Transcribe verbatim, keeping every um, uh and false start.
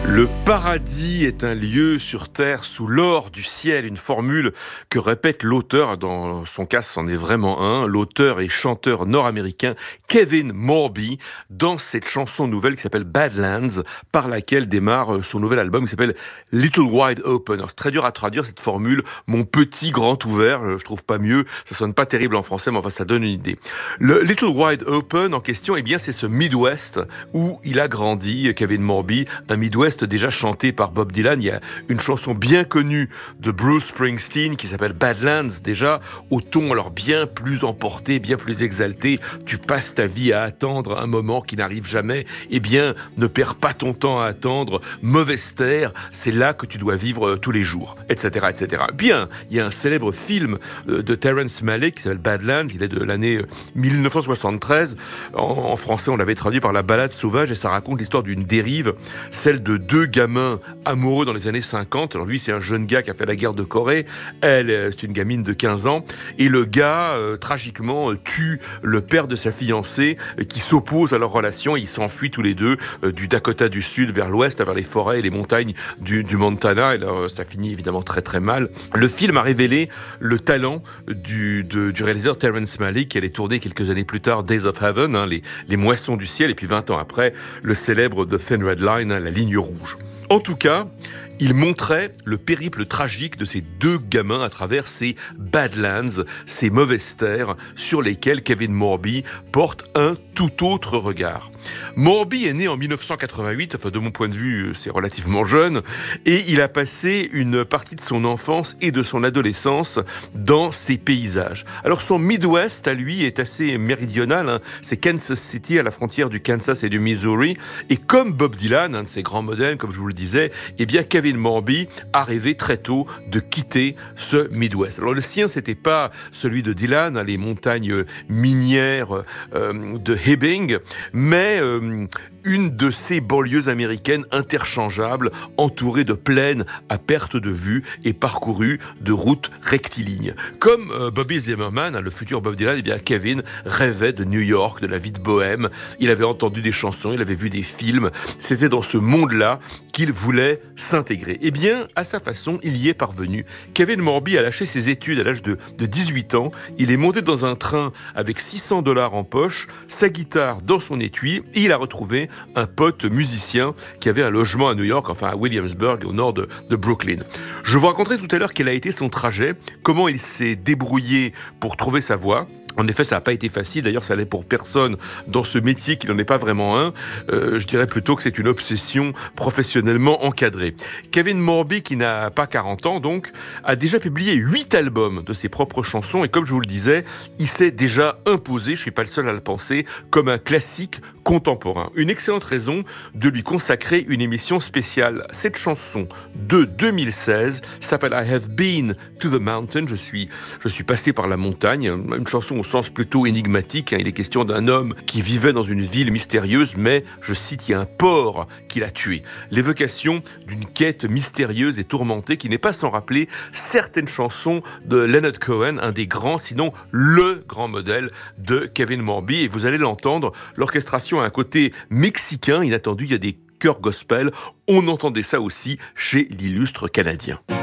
Le paradis est un lieu sur terre sous l'or du ciel, une formule que répète l'auteur, dans son cas c'en est vraiment un, l'auteur et chanteur nord-américain Kevin Morby, dans cette chanson nouvelle qui s'appelle Badlands, par laquelle démarre son nouvel album qui s'appelle Little Wide Open. Alors c'est très dur à traduire cette formule, mon petit grand ouvert, je trouve pas mieux, ça sonne pas terrible en français, mais enfin ça donne une idée. Le Little Wide Open en question, eh bien c'est ce Midwest où il a grandi, Kevin Morby, un Midwest déjà chanté par Bob Dylan. Il y a une chanson bien connue de Bruce Springsteen qui s'appelle Badlands, déjà au ton alors bien plus emporté, bien plus exalté. Tu passes ta vie à attendre un moment qui n'arrive jamais. Eh bien, ne perds pas ton temps à attendre. Mauvaise terre, c'est là que tu dois vivre tous les jours, et cetera, et cetera. Bien, il y a un célèbre film de Terrence Malick qui s'appelle Badlands. Il est de l'année dix-neuf cent soixante-treize. En, en français, on l'avait traduit par La Balade sauvage et ça raconte l'histoire d'une dérive, celle de deux gamins amoureux dans les années cinquante. Alors lui, c'est un jeune gars qui a fait la guerre de Corée. Elle, c'est une gamine de quinze ans. Et le gars, euh, tragiquement, euh, tue le père de sa fiancée euh, qui s'oppose à leur relation. Ils s'enfuient tous les deux euh, du Dakota du Sud vers l'ouest, vers les forêts et les montagnes du, du Montana. Et là, euh, ça finit évidemment très très mal. Le film a révélé le talent du, de, du réalisateur Terrence Malick qui allait tourner quelques années plus tard Days of Heaven, hein, les, les moissons du ciel. Et puis vingt ans après, le célèbre The Thin Red Line, hein, la ligne rouge. En tout cas, il montrait le périple tragique de ces deux gamins à travers ces Badlands, ces mauvaises terres sur lesquelles Kevin Morby porte un tout autre regard. Morby est né en dix-neuf cent quatre-vingt-huit, enfin de mon point de vue c'est relativement jeune, et il a passé une partie de son enfance et de son adolescence dans ces paysages. Alors son Midwest à lui est assez méridional, hein. C'est Kansas City à la frontière du Kansas et du Missouri, et comme Bob Dylan, un de ses grands modèles comme je vous le disais, eh bien Kevin Morby a rêvé très tôt de quitter ce Midwest. Alors le sien c'était pas celui de Dylan, hein, les montagnes minières euh, de Hibbing, mais Euh, une de ces banlieues américaines interchangeables, entourées de plaines à perte de vue et parcourues de routes rectilignes. Comme euh, Bobby Zimmerman, hein, le futur Bob Dylan, eh bien Kevin rêvait de New York, de la vie de bohème. Il avait entendu des chansons, il avait vu des films. C'était dans ce monde-là qu'il voulait s'intégrer. Eh bien, à sa façon, il y est parvenu. Kevin Morby a lâché ses études à l'âge de, de dix-huit ans. Il est monté dans un train avec six cents dollars en poche, sa guitare dans son étui, et il a retrouvé un pote musicien qui avait un logement à New York, enfin à Williamsburg, au nord de, de Brooklyn. Je vous raconterai tout à l'heure quel a été son trajet, comment il s'est débrouillé pour trouver sa voie. En effet, ça n'a pas été facile. D'ailleurs, ça allait pour personne dans ce métier qui n'en est pas vraiment un. Euh, je dirais plutôt que c'est une obsession professionnellement encadrée. Kevin Morby, qui n'a pas quarante ans, donc, a déjà publié huit albums de ses propres chansons. Et comme je vous le disais, il s'est déjà imposé, je suis pas le seul à le penser, comme un classique contemporain. Une excellente raison de lui consacrer une émission spéciale. Cette chanson de deux mille seize s'appelle I Have Been to the Mountain. Je suis, je suis passé par la montagne. Une chanson au sens plutôt énigmatique. Il est question d'un homme qui vivait dans une ville mystérieuse, mais, je cite, il y a un porc qui l'a tué. L'évocation d'une quête mystérieuse et tourmentée qui n'est pas sans rappeler certaines chansons de Leonard Cohen, un des grands, sinon le grand modèle de Kevin Morby. Et vous allez l'entendre, l'orchestration a un côté mexicain inattendu. Il y a des chœurs gospel. On entendait ça aussi chez l'illustre Canadien.